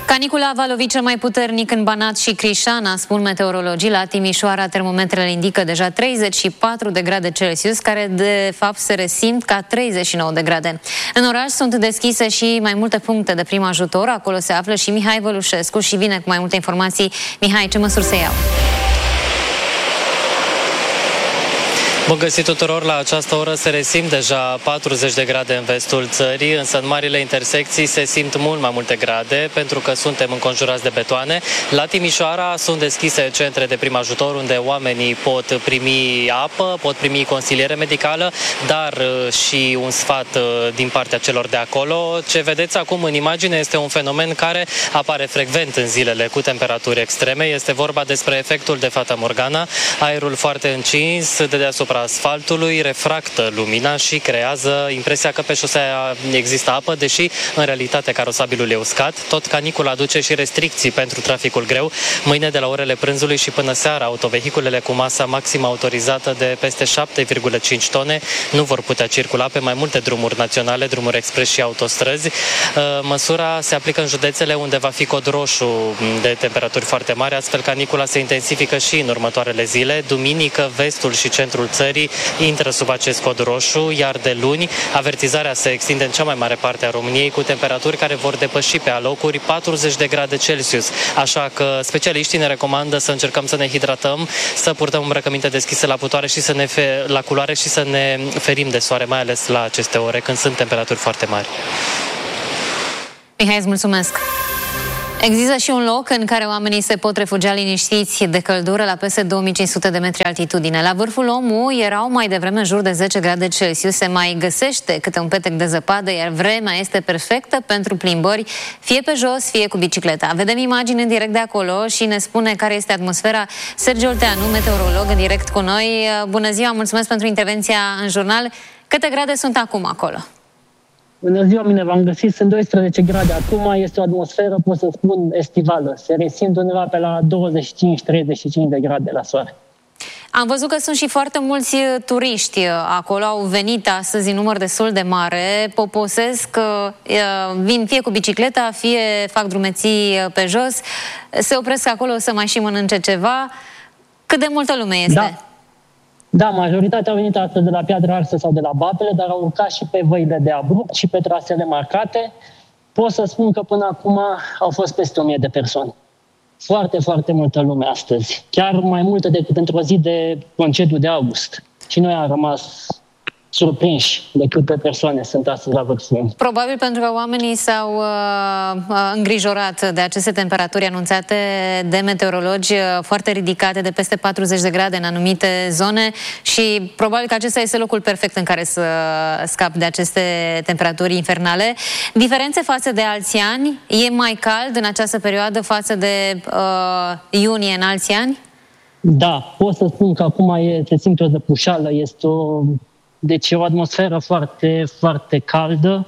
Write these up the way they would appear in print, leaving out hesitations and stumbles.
Canicula va lovi cel mai puternic în Banat și Crișana, spun meteorologii. La Timișoara termometrele indică deja 34 de grade Celsius, care de fapt se resimt ca 39 de grade. În oraș sunt deschise și mai multe puncte de prim ajutor. Acolo se află și Mihai Vălușescu și vine cu mai multe informații. Mihai, ce măsuri se iau? Bun găsit tuturor, la această oră se resimt deja 40 de grade în vestul țării, însă în marile intersecții se simt mult mai multe grade, pentru că suntem înconjurați de betoane. La Timișoara sunt deschise centre de prim ajutor, unde oamenii pot primi apă, pot primi consiliere medicală, dar și un sfat din partea celor de acolo. Ce vedeți acum în imagine este un fenomen care apare frecvent în zilele cu temperaturi extreme. Este vorba despre efectul de Fata Morgana, aerul foarte încins de deasupra asfaltului refractă lumina și creează impresia că pe șosea există apă, deși în realitate carosabilul e uscat. Tot canicula aduce și restricții pentru traficul greu. Mâine de la orele prânzului și până seara, autovehiculele cu masa maximă autorizată de peste 7,5 tone nu vor putea circula pe mai multe drumuri naționale, drumuri expres și autostrăzi. Măsura se aplică în județele unde va fi cod roșu de temperaturi foarte mari, astfel canicula se intensifică și în următoarele zile. Duminică, vestul și centrul țării intră sub acest cod roșu, iar de luni avertizarea se extinde în cea mai mare parte a României, cu temperaturi care vor depăși pe alocuri 40 de grade Celsius. Așa că specialiștii ne recomandă să încercăm să ne hidratăm, să purtăm îmbrăcăminte deschise la putoare și la culoare și să ne ferim de soare, mai ales la aceste ore când sunt temperaturi foarte mari. Mihai, îți mulțumesc! Există și un loc în care oamenii se pot refugia liniștiți de căldură, la peste 2500 de metri altitudine. La vârful Omu erau mai devreme în jur de 10 grade Celsius. Se mai găsește câte un petec de zăpadă, iar vremea este perfectă pentru plimbări, fie pe jos, fie cu bicicleta. Vedem imagini în direct de acolo și ne spune care este atmosfera Sergiu Olteanu, meteorolog, în direct cu noi. Bună ziua, mulțumesc pentru intervenția în jurnal. Câte grade sunt acum acolo? Bună ziua, mine v-am găsit, sunt 12 grade. Acum este o atmosferă, pot să spun, estivală. Se resimt undeva pe la 25-35 de grade la soare. Am văzut că sunt și foarte mulți turiști acolo, au venit astăzi în număr destul de mare, poposesc, vin fie cu bicicleta, fie fac drumeții pe jos, se opresc acolo să mai și mănânce ceva. Cât de multă lume este? Da, majoritatea au venit astăzi de la Piatra Arsă sau de la Batele, dar au urcat și pe văile de abrupt și pe trasele marcate. Pot să spun că până acum au fost peste 1000 de persoane. Foarte, foarte multă lume astăzi. Chiar mai multă decât într-o zi de concediu de august. Și noi am rămas surprinși de câte persoane sunt astăzi la vârful. Probabil pentru că oamenii s-au îngrijorat de aceste temperaturi anunțate de meteorologi foarte ridicate, de peste 40 de grade în anumite zone, și probabil că acesta este locul perfect în care să scapi de aceste temperaturi infernale. Diferențe față de alți ani? E mai cald în această perioadă față de iunie în alți ani? Da, pot să spun că acum se simte o zăpușală, deci e o atmosferă foarte, foarte caldă.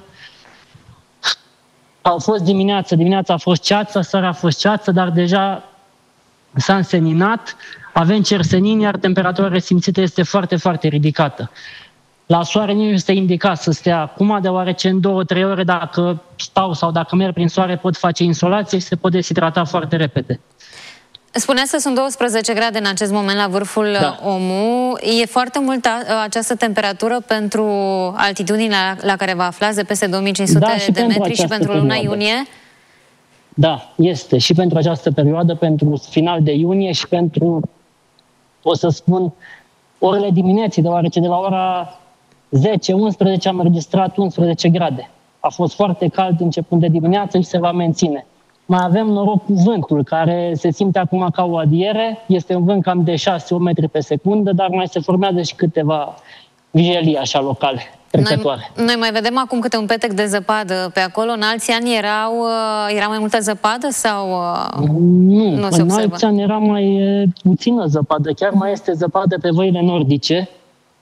A fost dimineața a fost ceață, seara a fost ceață, dar deja s-a înseninat, avem cersenini, iar temperatura resimțită este foarte, foarte ridicată. La soare nici nu se indica să stea acum, deoarece în 2-3 ore, dacă stau sau dacă merg prin soare, pot face insolație și se pot deshidrata foarte repede. Spuneați că sunt 12 grade în acest moment la vârful Omu. E foarte multă această temperatură pentru altitudinea la care vă aflați, de peste 2500 de metri, și pentru luna iunie? Da, este. Și pentru această perioadă, pentru final de iunie și pentru, o să spun, orele dimineții, deoarece de la ora 10-11 am înregistrat 11 grade. A fost foarte cald începând de dimineață și se va menține. Mai avem noroc cu vântul, care se simte acum ca o adiere. Este un vânt cam de 6-8 metri pe secundă, dar mai se formează și câteva vijelii așa locale, trecătoare. Noi mai vedem acum câte un petec de zăpadă pe acolo. În alți ani era mai multă zăpadă sau nu se observă? În alți ani era mai puțină zăpadă. Chiar mai este zăpadă pe văile nordice.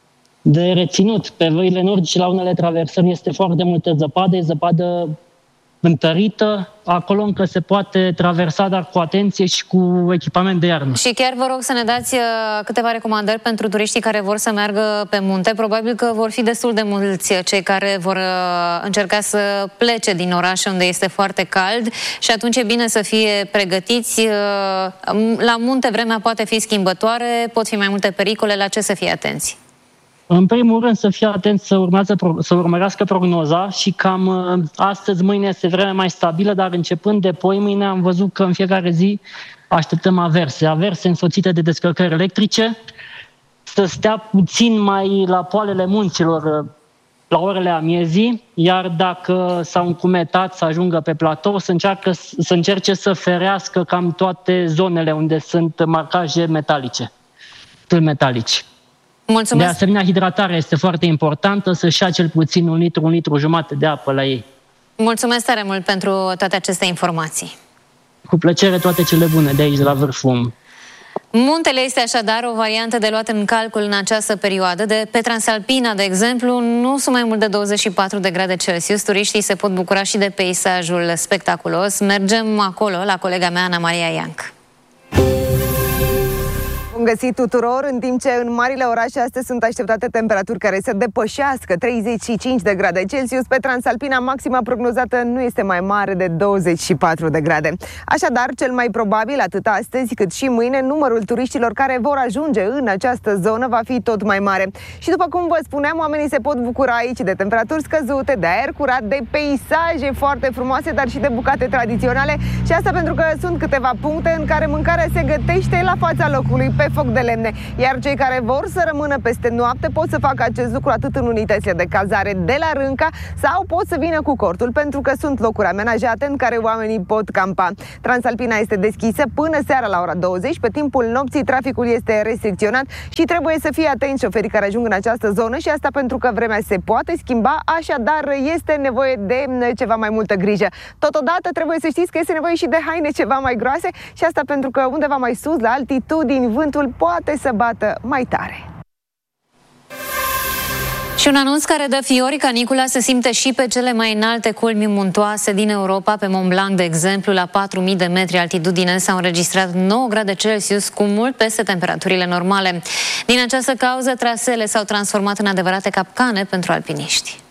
De reținut, pe văile nordice, la unele traversări este foarte multă zăpadă. E zăpadă întărită, acolo încă se poate traversa, dar cu atenție și cu echipament de iarnă. Și chiar vă rog să ne dați câteva recomandări pentru turiștii care vor să meargă pe munte. Probabil că vor fi destul de mulți cei care vor încerca să plece din orașe unde este foarte cald și atunci e bine să fie pregătiți. La munte vremea poate fi schimbătoare, pot fi mai multe pericole, la ce să fie atenți? În primul rând să fie atent să urmărească prognoza și cam astăzi, mâine este vreme mai stabilă, dar începând de poimâine am văzut că în fiecare zi așteptăm averse însoțite de descărcări electrice, să stea puțin mai la poalele munților la orele amiezii, iar dacă s-au încumetat să ajungă pe platou, să încerce să ferească cam toate zonele unde sunt marcaje metalice, tâlpi metalici. Mulțumesc. De asemenea, hidratarea este foarte importantă, să-și ia cel puțin 1 litru jumătate de apă la ei. Mulțumesc tare mult pentru toate aceste informații. Cu plăcere, toate cele bune de aici, de la Vârful. Muntele este așadar o variantă de luat în calcul în această perioadă. Pe Transalpina, de exemplu, nu sunt mai mult de 24 de grade Celsius. Turiștii se pot bucura și de peisajul spectaculos. Mergem acolo, la colega mea, Ana Maria Ianc. Bun găsit tuturor, în timp ce în marile orașe astăzi sunt așteptate temperaturi care să depășească 35 de grade Celsius, pe Transalpina maxima prognozată nu este mai mare de 24 de grade. Așadar, cel mai probabil, atât astăzi cât și mâine, numărul turiștilor care vor ajunge în această zonă va fi tot mai mare. Și după cum vă spuneam, oamenii se pot bucura aici de temperaturi scăzute, de aer curat, de peisaje foarte frumoase, dar și de bucate tradiționale. Și asta pentru că sunt câteva puncte în care mâncarea se gătește la fața locului, pe foc de lemne, iar cei care vor să rămână peste noapte pot să facă acest lucru atât în unitățile de cazare de la Rânca sau pot să vină cu cortul, pentru că sunt locuri amenajate în care oamenii pot campa. Transalpina este deschisă până seara la ora 20. Pe timpul nopții traficul este restricționat și trebuie să fie atenți șoferii care ajung în această zonă, și asta pentru că vremea se poate schimba, așadar este nevoie de ceva mai multă grijă. Totodată trebuie să știți că este nevoie și de haine ceva mai groase, și asta pentru că undeva mai sus, la altitudini, vântul poate să bată mai tare. Și un anunț care dă fiori, canicula se simte și pe cele mai înalte culmi muntoase din Europa. Pe Mont Blanc, de exemplu, la 4000 de metri altitudine s-au înregistrat 9 grade Celsius, cu mult peste temperaturile normale. Din această cauză, traseele s-au transformat în adevărate capcane pentru alpiniști.